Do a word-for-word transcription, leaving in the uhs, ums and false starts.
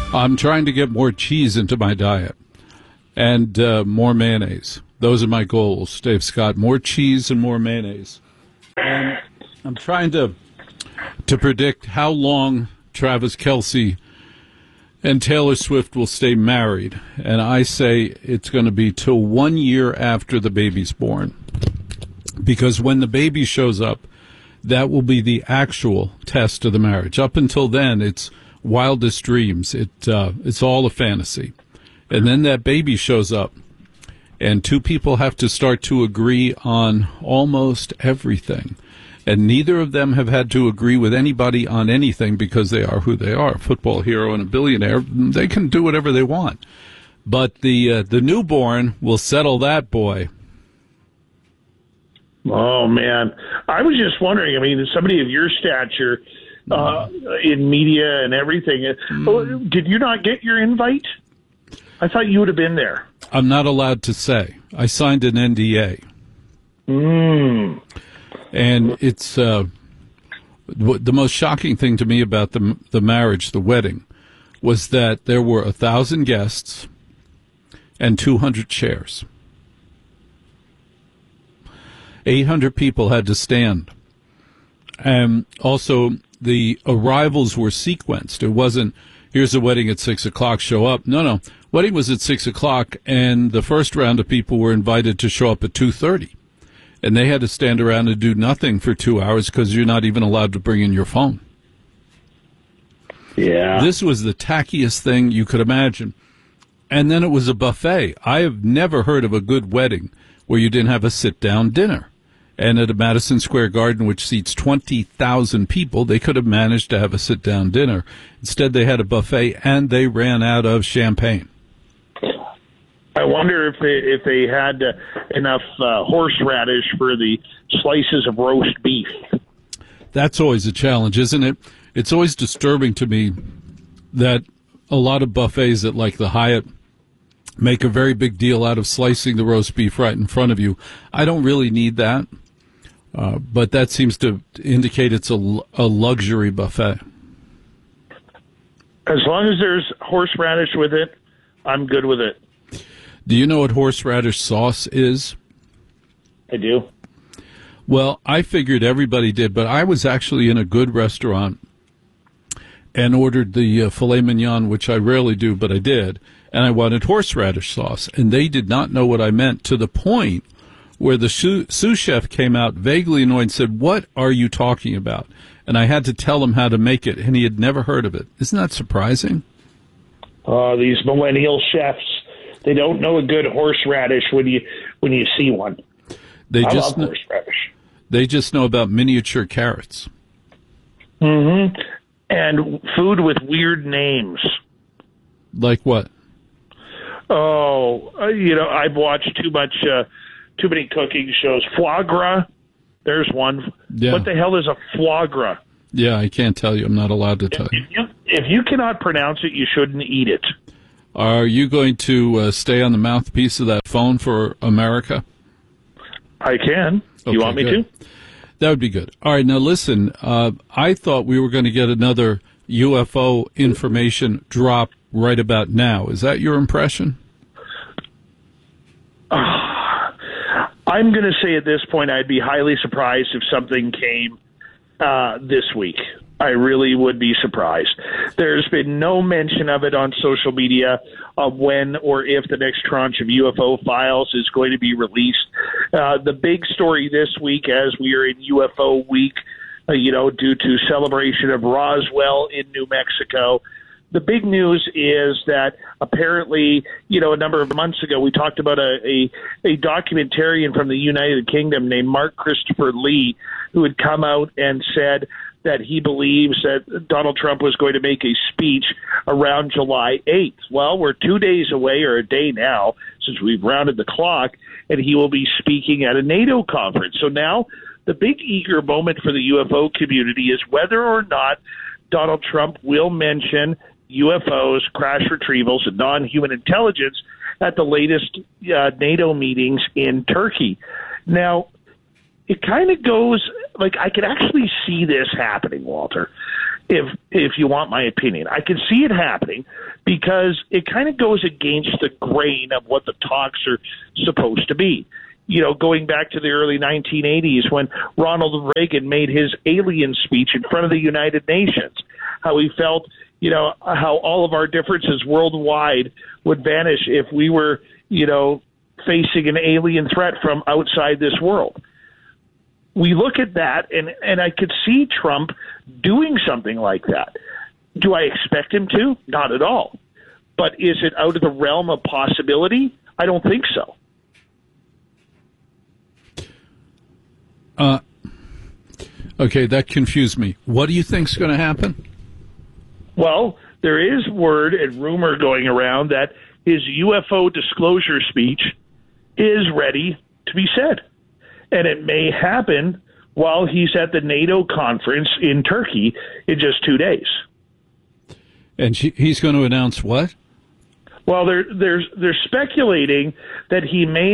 I'm trying to get more cheese into my diet and uh, more mayonnaise. Those are my goals, Dave Scott. More cheese and more mayonnaise. And I'm trying to to predict how long Travis Kelce and Taylor Swift will stay married. And I say it's going to be till one year after the baby's born. Because when the baby shows up, that will be the actual test of the marriage. Up until then, it's wildest dreams. It uh, it's all a fantasy. And then that baby shows up, and two people have to start to agree on almost everything. And neither of them have had to agree with anybody on anything because they are who they are. A football hero and a billionaire, they can do whatever they want. But the uh, the newborn will settle that boy. Oh, man. I was just wondering, I mean, somebody of your stature uh, in media and everything, mm. did you not get your invite? I thought you would have been there. I'm not allowed to say. I signed an N D A. Mm. And it's uh, the most shocking thing to me about the the marriage, the wedding, was that there were a thousand guests and two hundred chairs. eight hundred people had to stand. And also, the arrivals were sequenced. It wasn't, here's a wedding at six o'clock, show up. No, no. Wedding was at six o'clock, and the first round of people were invited to show up at two thirty. And they had to stand around and do nothing for two hours because you're not even allowed to bring in your phone. Yeah. This was the tackiest thing you could imagine. And then it was a buffet. I have never heard of a good wedding where you didn't have a sit-down dinner. And at a Madison Square Garden, which seats twenty thousand people, they could have managed to have a sit-down dinner. Instead, they had a buffet, and they ran out of champagne. I wonder if they, if they had uh, enough uh, horseradish for the slices of roast beef. That's always a challenge, isn't it? It's always disturbing to me that a lot of buffets at like the Hyatt make a very big deal out of slicing the roast beef right in front of you. I don't really need that, uh, but that seems to indicate it's a, a luxury buffet. As long as there's horseradish with it, I'm good with it. Do you know what horseradish sauce is? I do. Well, I figured everybody did, but I was actually in a good restaurant and ordered the uh, filet mignon, which I rarely do, but I did, and I wanted horseradish sauce. And they did not know what I meant, to the point where the sous, sous chef came out vaguely annoyed and said, "What are you talking about?" And I had to tell him how to make it, and he had never heard of it. Isn't that surprising? Uh, these millennial chefs, they don't know a good horseradish when you when you see one. They I just love horseradish. They just know about miniature carrots. Mm-hmm. And food with weird names. Like what? Oh, uh, you know, I've watched too much, uh, too many cooking shows. Foie gras, there's one. Yeah. What the hell is a foie gras? Yeah, I can't tell you. I'm not allowed to tell if, you. If you, if you cannot pronounce it, you shouldn't eat it. Are you going to uh, stay on the mouthpiece of that phone for America? I can. Okay, you want me good. to? That would be good. All right, now listen, uh, I thought we were going to get another U F O information drop right about now. Is that your impression? Uh, I'm going to say at this point I'd be highly surprised if something came uh, this week. I really would be surprised. There's been no mention of it on social media of when or if the next tranche of U F O files is going to be released. Uh, the big story this week, as we are in U F O week, uh, you know, due to celebration of Roswell in New Mexico, the big news is that apparently, you know, a number of months ago, we talked about a, a, a documentarian from the United Kingdom named Mark Christopher Lee, who had come out and said that he believes that Donald Trump was going to make a speech around July eighth. Well, we're two days away, or a day now, since we've rounded the clock, and he will be speaking at a NATO conference. So now the big eager moment for the U F O community is whether or not Donald Trump will mention U F Os, crash retrievals, and non-human intelligence at the latest uh, NATO meetings in Turkey. Now, it kind of goes, like, I could actually see this happening, Walter. if if you want my opinion. I can see it happening because it kind of goes against the grain of what the talks are supposed to be. You know, going back to the early nineteen eighties when Ronald Reagan made his alien speech in front of the United Nations, how he felt, you know, how all of our differences worldwide would vanish if we were, you know, facing an alien threat from outside this world. We look at that, and, and I could see Trump doing something like that. Do I expect him to? Not at all. But is it out of the realm of possibility? I don't think so. Uh, okay, that confused me. What do you think's going to happen? Well, there is word and rumor going around that his U F O disclosure speech is ready to be said. And it may happen while he's at the NATO conference in Turkey in just two days. And she, he's going to announce what? Well, they're, they're, they're speculating that he may